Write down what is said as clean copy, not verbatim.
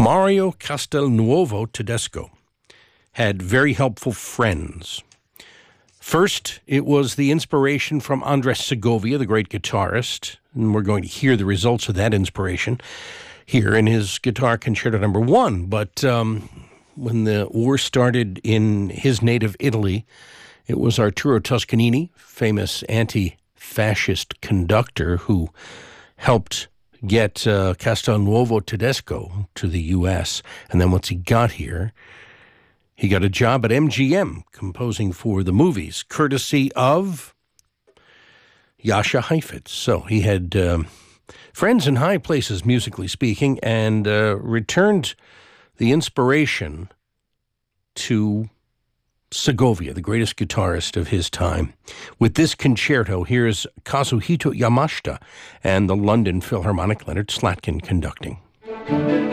Mario Castelnuovo Tedesco had very helpful friends. First, it was the inspiration from Andres Segovia, the great guitarist, and we're going to hear the results of that inspiration here in his Guitar Concerto No. 1. But when the war started in his native Italy, it was Arturo Toscanini, famous anti-fascist conductor, who helped get Castelnuovo Tedesco to the U.S. And then once he got here, he got a job at MGM composing for the movies, courtesy of Jascha Heifetz. So he had friends in high places, musically speaking, and returned the inspiration to Segovia, the greatest guitarist of his time. With this concerto, here's Kazuhito Yamashita and the London Philharmonic, Leonard Slatkin conducting.